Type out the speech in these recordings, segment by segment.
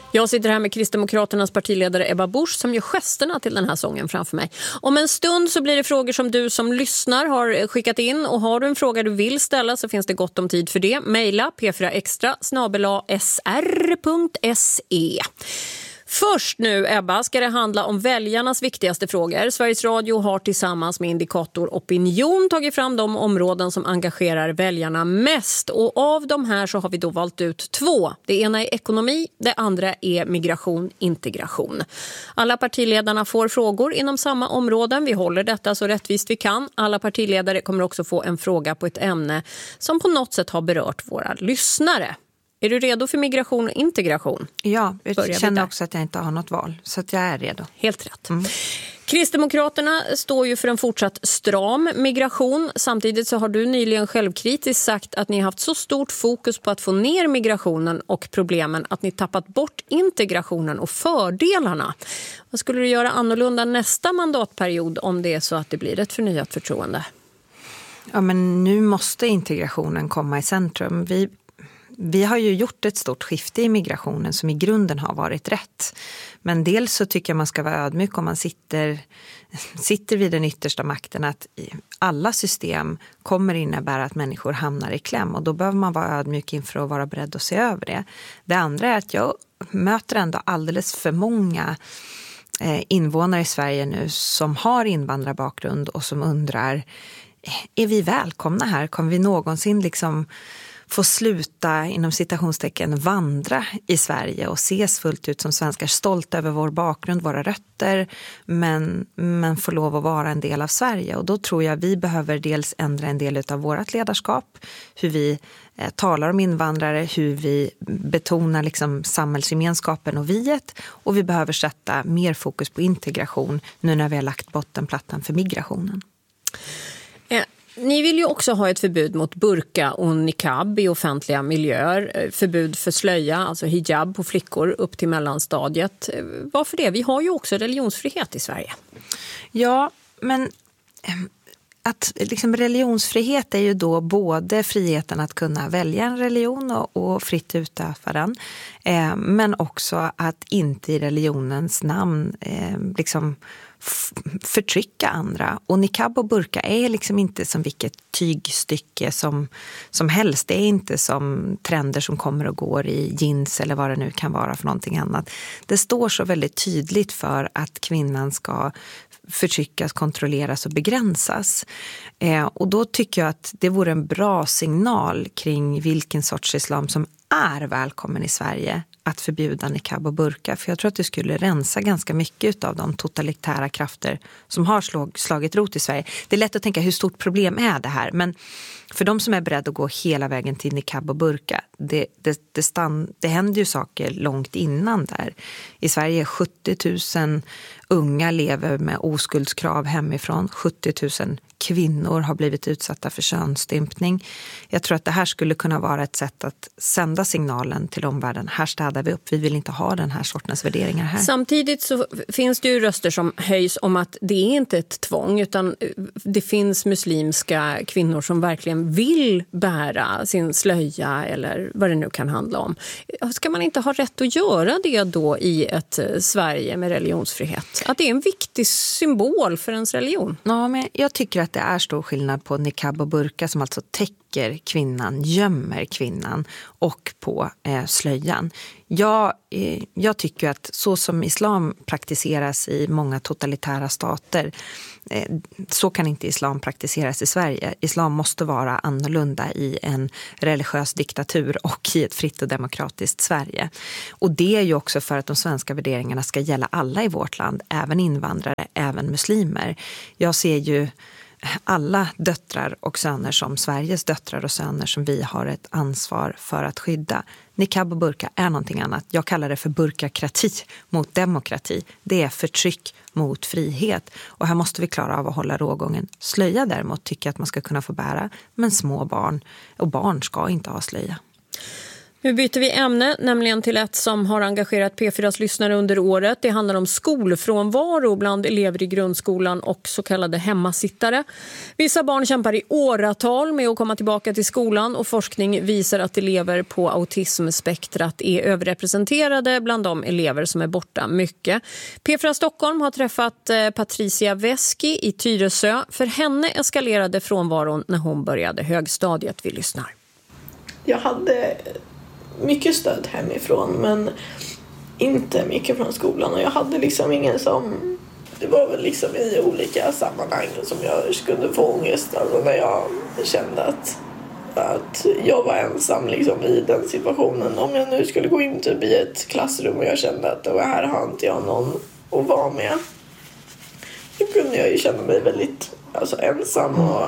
Jag sitter här med Kristdemokraternas partiledare Ebba Busch som gör gesterna till den här sången framför mig. Om en stund så blir det frågor som du som lyssnar har skickat in. Och har du en fråga du vill ställa så finns det gott om tid för det. Maila p4extra@sr.se. Först nu, Ebba, ska det handla om väljarnas viktigaste frågor. Sveriges Radio har tillsammans med Indikator Opinion tagit fram de områden som engagerar väljarna mest. Och av de här så har vi då valt ut 2. Det ena är ekonomi, det andra är migration, integration. Alla partiledarna får frågor inom samma områden. Vi håller detta så rättvist vi kan. Alla partiledare kommer också få en fråga på ett ämne som på något sätt har berört våra lyssnare. Är du redo för migration och integration? Ja, jag känner också att jag inte har något val, så att jag är redo. Helt rätt. Kristdemokraterna står ju för en fortsatt stram migration. Samtidigt så har du nyligen självkritiskt sagt att ni har haft så stort fokus på att få ner migrationen och problemen att ni tappat bort integrationen och fördelarna. Vad skulle du göra annorlunda nästa mandatperiod om det är så att det blir ett förnyat förtroende? Ja, men nu måste integrationen komma i centrum. Vi har ju gjort ett stort skifte i migrationen som i grunden har varit rätt. Men dels så tycker jag man ska vara ödmjuk om man sitter vid den yttersta makten att alla system kommer innebära att människor hamnar i kläm. Och då behöver man vara ödmjuk inför att vara beredd att se över det. Det andra är att jag möter ändå alldeles för många invånare i Sverige nu som har invandrarbakgrund och som undrar, är vi välkomna här? Kommer vi någonsin liksom få sluta inom citationstecken vandra i Sverige och ses fullt ut som svenskar, stolta över vår bakgrund, våra rötter, men få lov att vara en del av Sverige. Och då tror jag vi behöver dels ändra en del av vårt ledarskap, hur vi talar om invandrare, hur vi betonar liksom samhällsgemenskapen och viet, och vi behöver sätta mer fokus på integration nu när vi har lagt bottenplattan för migrationen. Ni vill ju också ha ett förbud mot burka och niqab i offentliga miljöer. Förbud för slöja, alltså hijab på flickor upp till mellanstadiet. Varför det? Vi har ju också religionsfrihet i Sverige. Ja, men att liksom religionsfrihet är ju då både friheten att kunna välja en religion och fritt utöva den. Men också att inte i religionens namn liksom förtrycka andra. Och niqab och burka är liksom inte som vilket tygstycke som helst. Det är inte som trender som kommer och går i jeans eller vad det nu kan vara för någonting annat. Det står så väldigt tydligt för att kvinnan ska förtryckas, kontrolleras och begränsas. Och då tycker jag att det vore en bra signal kring vilken sorts islam som är välkommen i Sverige att förbjuda niqab och burka. För jag tror att det skulle rensa ganska mycket av de totalitära krafter som har slagit rot i Sverige. Det är lätt att tänka hur stort problem är det här. Men för de som är beredda att gå hela vägen till niqab och burka, det händer ju saker långt innan där. I Sverige 70 000 unga lever med oskuldskrav hemifrån. 70 000 kvinnor har blivit utsatta för könsstympning. Jag tror att det här skulle kunna vara ett sätt att sända signalen till omvärlden. Här städar vi upp, vi vill inte ha den här sortens värderingar här. Samtidigt så finns det ju röster som höjs om att det är inte ett tvång, utan det finns muslimska kvinnor som verkligen vill bära sin slöja eller vad det nu kan handla om. Ska man inte ha rätt att göra det då i ett Sverige med religionsfrihet? Att det är en viktig symbol för ens religion? Ja, men jag tycker att det är stor skillnad på niqab och burka som alltså täcker kvinnan, gömmer kvinnan, och på slöjan. Jag tycker att så som islam praktiseras i många totalitära stater, så kan inte islam praktiseras i Sverige. Islam måste vara annorlunda i en religiös diktatur och i ett fritt och demokratiskt Sverige. Och det är ju också för att de svenska värderingarna ska gälla alla i vårt land, även invandrare, även muslimer. Jag ser ju alla döttrar och söner som Sveriges döttrar och söner som vi har ett ansvar för att skydda. Niqab och burka är någonting annat. Jag kallar det för burkakrati mot demokrati. Det är förtryck mot frihet. Och här måste vi klara av att hålla rågången. Slöja däremot tycker jag att man ska kunna få bära, men små barn och barn ska inte ha slöja. Nu byter vi ämne, nämligen till ett som har engagerat P4s lyssnare under året. Det handlar om skolfrånvaro bland elever i grundskolan och så kallade hemmasittare. Vissa barn kämpar i åratal med att komma tillbaka till skolan och forskning visar att elever på autismspektrat är överrepresenterade bland de elever som är borta mycket. P4 Stockholm har träffat Patricia Veski i Tyresö. För henne eskalerade frånvaron när hon började högstadiet. Vi lyssnar. Jag hade mycket stöd hemifrån men inte mycket från skolan och jag hade liksom ingen som, det var väl liksom i olika sammanhang som jag skulle få ångest alltså när jag kände att jag var ensam liksom i den situationen. Om jag nu skulle gå in typ i ett klassrum och jag kände att det här har inte jag någon att vara med, då kunde jag ju känna mig väldigt ensam och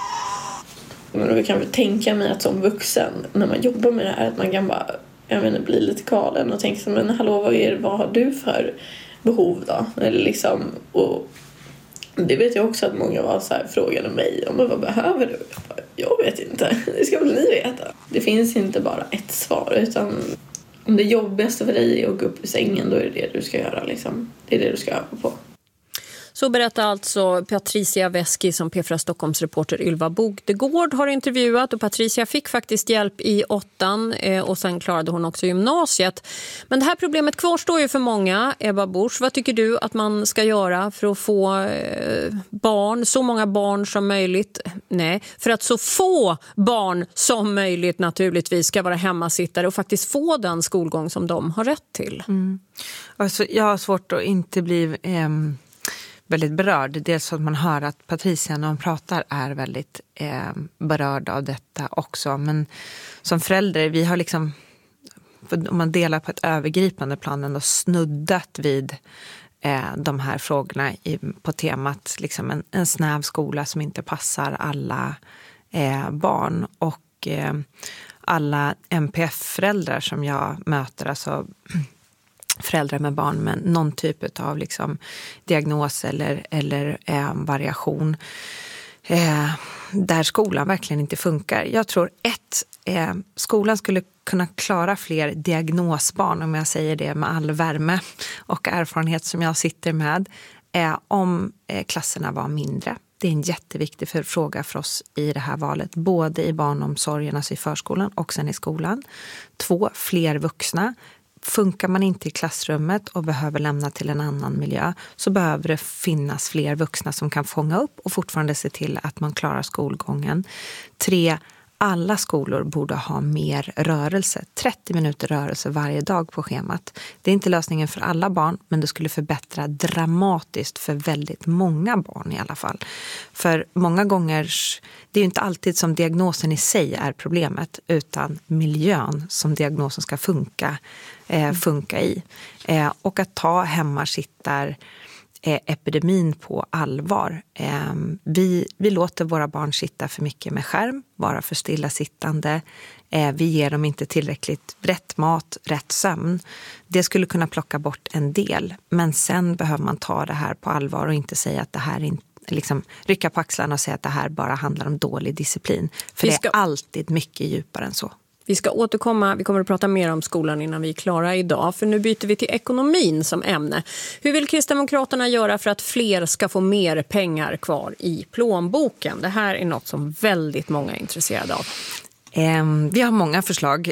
men jag kan väl tänka mig att som vuxen när man jobbar med det här att man kan bara bli lite galen och tänka så, men hallå vad har du för behov då? Eller liksom, och det vet jag också att många var så här, frågade mig om vad behöver du? Jag vet inte, det ska väl ni veta. Det finns inte bara ett svar utan om det jobbigaste för dig är att gå upp i sängen då är det du ska göra liksom. Det är det du ska öva på. Så berättar alltså Patricia Veski som P4 Stockholms reporter Ylva Bogdegård har intervjuat. Och Patricia fick faktiskt hjälp i 8:an och sen klarade hon också gymnasiet. Men det här problemet kvarstår ju för många. Ebba Busch, vad tycker du att man ska göra för att få så många barn som möjligt? Nej, för att så få barn som möjligt naturligtvis ska vara hemmasittare och faktiskt få den skolgång som de har rätt till. Alltså, jag har svårt att inte bli väldigt berörd. Dels att man hör att Patricia när hon pratar är väldigt berörd av detta också. Men som förälder, vi har liksom, om man delar på ett övergripande plan ändå snuddat vid de här frågorna på temat liksom en snäv skola som inte passar alla barn. Och alla MPF-föräldrar som jag möter, alltså föräldrar med barn med någon typ av liksom diagnos eller variation där skolan verkligen inte funkar. Jag tror skolan skulle kunna klara fler diagnosbarn, om jag säger det med all värme och erfarenhet som jag sitter med, om klasserna var mindre. Det är en jätteviktig fråga för oss i det här valet, både i barnomsorgen, alltså i förskolan och sen i skolan. 2, fler vuxna. Funkar man inte i klassrummet och behöver lämna till en annan miljö så behöver det finnas fler vuxna som kan fånga upp och fortfarande se till att man klarar skolgången. 3, alla skolor borde ha mer rörelse. 30 minuter rörelse varje dag på schemat. Det är inte lösningen för alla barn, men det skulle förbättra dramatiskt för väldigt många barn i alla fall. För många gånger, det är ju inte alltid som diagnosen i sig är problemet, utan miljön som diagnosen ska funka i. Och att ta hemmasittar epidemin på allvar. Vi låter våra barn sitta för mycket med skärm, vara för stillasittande. Vi ger dem inte tillräckligt rätt mat, rätt sömn. Det skulle kunna plocka bort en del. Men sen behöver man ta det här på allvar och inte säga att det här inte liksom rycka på axlarna och säga att det här bara handlar om dålig disciplin. För det är alltid mycket djupare än så. Vi ska återkomma, vi kommer att prata mer om skolan innan vi är klara idag. För nu byter vi till ekonomin som ämne. Hur vill Kristdemokraterna göra för att fler ska få mer pengar kvar i plånboken? Det här är något som väldigt många är intresserade av. Vi har många förslag.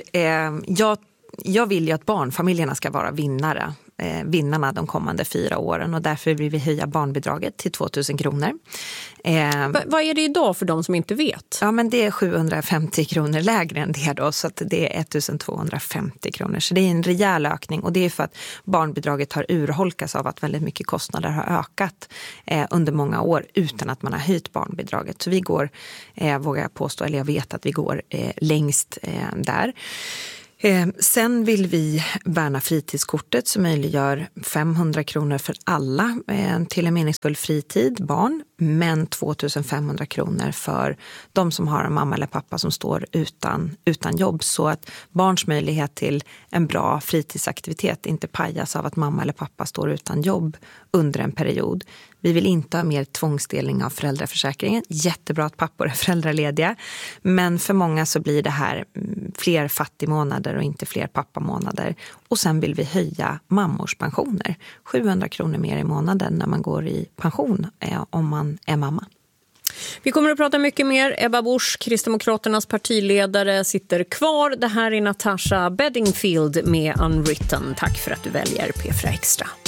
Jag vill ju att barnfamiljerna ska vara vinnarna de kommande 4 åren och därför vill vi höja barnbidraget till 2 000 kronor. Vad är det idag för de som inte vet? Ja, men det är 750 kronor lägre än det då, så att det är 1250 kronor. Så det är en rejäl ökning och det är för att barnbidraget har urholkats av att väldigt mycket kostnader har ökat under många år utan att man har höjt barnbidraget. Så vi går, vågar jag påstå, eller jag vet att vi går längst där. Sen vill vi värna fritidskortet som möjliggör 500 kronor för alla till en meningsfull fritid, barn, men 2500 kronor för de som har en mamma eller pappa som står utan jobb, så att barns möjlighet till en bra fritidsaktivitet inte pajas av att mamma eller pappa står utan jobb under en period. Vi vill inte ha mer tvångsdelning av föräldraförsäkringen. Jättebra att pappor är föräldralediga. Men för många så blir det här fler fattigmånader och inte fler pappamånader. Och sen vill vi höja mammors pensioner. 700 kronor mer i månaden när man går i pension om man är mamma. Vi kommer att prata mycket mer. Ebba Busch, Kristdemokraternas partiledare, sitter kvar. Det här är Natasha Bedingfield med Unwritten. Tack för att du väljer P4 Extra.